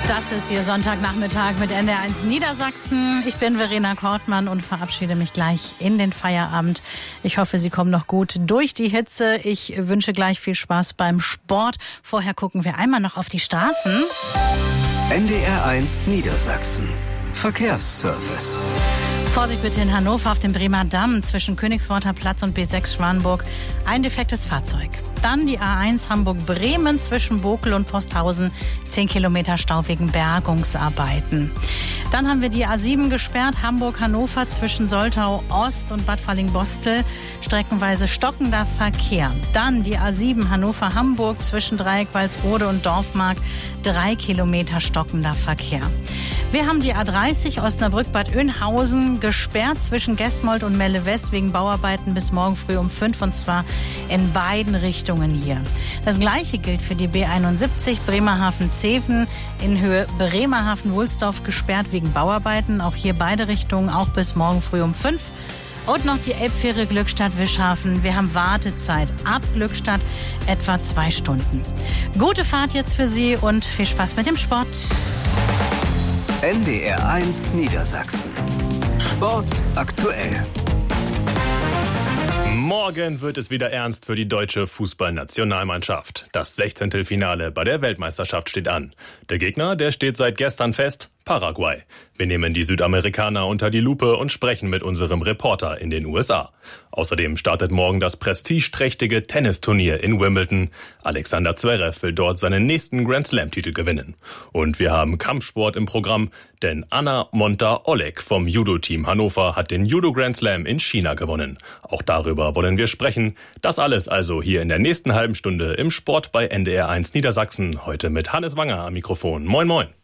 Das ist Ihr Sonntagnachmittag mit NDR1 Niedersachsen. Ich bin Verena Kortmann und verabschiede mich gleich in den Feierabend. Ich hoffe, Sie kommen noch gut durch die Hitze. Ich wünsche gleich viel Spaß beim Sport. Vorher gucken wir einmal noch auf die Straßen. NDR1 Niedersachsen. Verkehrsservice. Vorsicht bitte in Hannover auf dem Bremer Damm zwischen Königsworter Platz und B6 Schwanburg. Ein defektes Fahrzeug. Dann die A1 Hamburg-Bremen zwischen Bokel und Posthausen. 10 Kilometer Stau wegen Bergungsarbeiten. Dann haben wir die A7 gesperrt, Hamburg-Hannover zwischen Soltau-Ost und Bad Falling-Bostel. Streckenweise stockender Verkehr. Dann die A7 Hannover-Hamburg zwischen Dreieck-Walsrode und Dorfmark. 3 Kilometer stockender Verkehr. Wir haben die A30 Osnabrück-Bad Oeynhausen gesperrt zwischen Gesmold und Melle West wegen Bauarbeiten bis morgen früh um 5 und zwar in beiden Richtungen hier. Das Gleiche gilt für die B71 Bremerhaven-Zeven in Höhe Bremerhaven-Wulsdorf gesperrt wegen Bauarbeiten. Auch hier beide Richtungen, auch bis morgen früh um 5. Und noch die Elbfähre Glückstadt-Wischhafen. Wir haben Wartezeit ab Glückstadt etwa 2 Stunden. Gute Fahrt jetzt für Sie und viel Spaß mit dem Sport. NDR1 Niedersachsen. Sport aktuell. Morgen wird es wieder ernst für die deutsche Fußballnationalmannschaft. Das 16. Finale bei der Weltmeisterschaft steht an. Der Gegner, der steht seit gestern fest, Paraguay. Wir nehmen die Südamerikaner unter die Lupe und sprechen mit unserem Reporter in den USA. Außerdem startet morgen das prestigeträchtige Tennisturnier in Wimbledon. Alexander Zverev will dort seinen nächsten Grand-Slam-Titel gewinnen. Und wir haben Kampfsport im Programm, denn Anna Monta-Oleg vom Judo-Team Hannover hat den Judo-Grand-Slam in China gewonnen. Auch darüber wollen wir sprechen. Das alles also hier in der nächsten halben Stunde im Sport bei NDR1 Niedersachsen. Heute mit Hannes Wanger am Mikrofon. Moin, moin.